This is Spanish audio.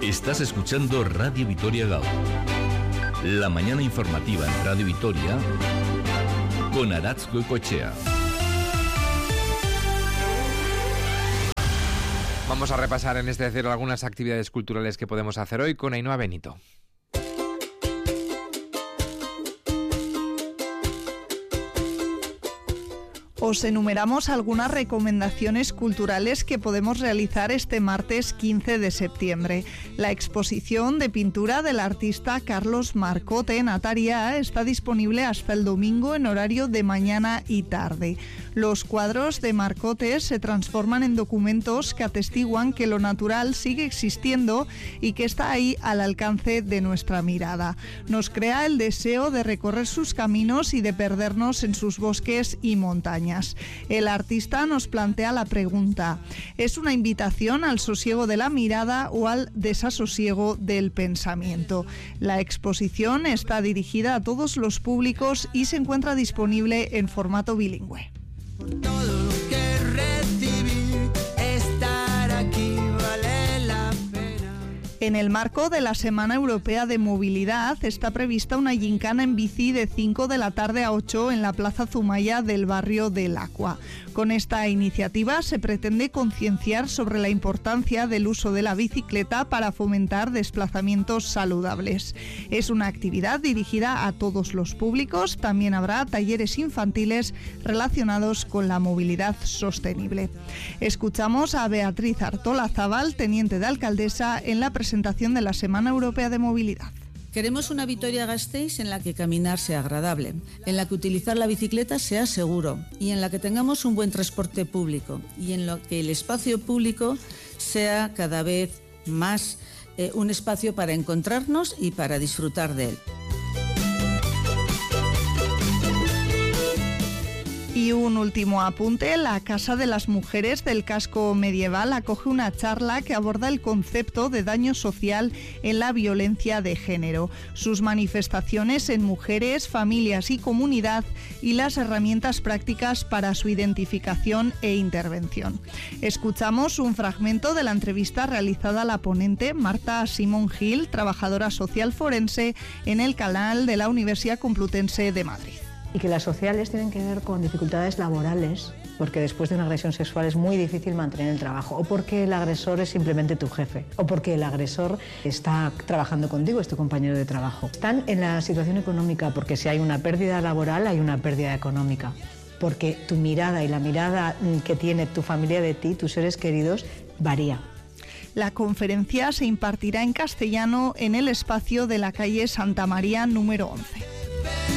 Estás escuchando Radio Vitoria GAU. La mañana informativa en Radio Vitoria con Aratz Goicoechea. Vamos a repasar en este cero algunas actividades culturales que podemos hacer hoy con Ainhoa Benito. Os enumeramos algunas recomendaciones culturales que podemos realizar este martes 15 de septiembre. La exposición de pintura del artista Carlos Marcote en Ataria está disponible hasta el domingo en horario de mañana y tarde. Los cuadros de Marcote se transforman en documentos que atestiguan que lo natural sigue existiendo y que está ahí al alcance de nuestra mirada. Nos crea el deseo de recorrer sus caminos y de perdernos en sus bosques y montañas. El artista nos plantea la pregunta: ¿es una invitación al sosiego de la mirada o al desasosiego del pensamiento? La exposición está dirigida a todos los públicos y se encuentra disponible en formato bilingüe. Todo lo que recibí, estar aquí vale la pena. En el marco de la Semana Europea de Movilidad está prevista una gincana en bici de 5 de la tarde a 8 en la Plaza Zumaya del barrio del Acua. Con esta iniciativa se pretende concienciar sobre la importancia del uso de la bicicleta para fomentar desplazamientos saludables. Es una actividad dirigida a todos los públicos. También habrá talleres infantiles relacionados con la movilidad sostenible. Escuchamos a Beatriz Artolazábal, teniente de alcaldesa, en la presentación de la Semana Europea de Movilidad. Queremos una Vitoria-Gasteiz en la que caminar sea agradable, en la que utilizar la bicicleta sea seguro y en la que tengamos un buen transporte público y en lo que el espacio público sea cada vez más un espacio para encontrarnos y para disfrutar de él. Y un último apunte: la Casa de las Mujeres del Casco Medieval acoge una charla que aborda el concepto de daño social en la violencia de género, sus manifestaciones en mujeres, familias y comunidad y las herramientas prácticas para su identificación e intervención. Escuchamos un fragmento de la entrevista realizada a la ponente Marta Simón Gil, trabajadora social forense en el canal de la Universidad Complutense de Madrid. Y que las sociales tienen que ver con dificultades laborales, porque después de una agresión sexual es muy difícil mantener el trabajo, o porque el agresor es simplemente tu jefe, o porque el agresor está trabajando contigo, es tu compañero de trabajo. Están en la situación económica, porque si hay una pérdida laboral hay una pérdida económica, porque tu mirada y la mirada que tiene tu familia de ti, tus seres queridos, varía. La conferencia se impartirá en castellano en el espacio de la calle Santa María número 11.